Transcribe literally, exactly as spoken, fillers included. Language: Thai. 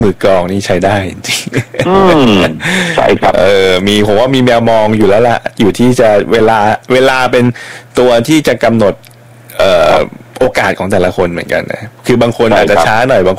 มือกลองนี่ใช้ได้จริงอืมใช่ครับเออมีผมว่ามีแมวมองอยู่แล้วล่ะอยู่ที่จะเวลาเวลาเป็นตัวที่จะกำหนดเอ่อโอกาสของแต่ละคนเหมือนกันนะคือบางคนอาจจะช้าหน่อยบาง